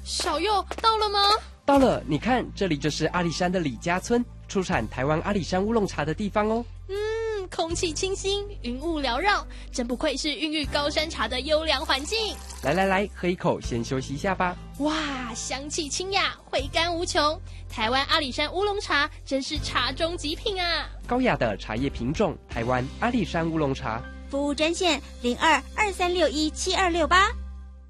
小佑到了吗？ 到了，你看，这里就是阿里山的李家村，出产台湾阿里山乌龙茶的地方哦。 空气清新，云雾缭绕，真不愧是孕育高山茶的优良环境。 来，喝一口，先休息一下吧。 哇，香气清雅，回甘无穷。台湾阿里山乌龙茶真是茶中极品啊！ 高雅的茶叶品种，台湾阿里山乌龙茶。 服务专线0223617268。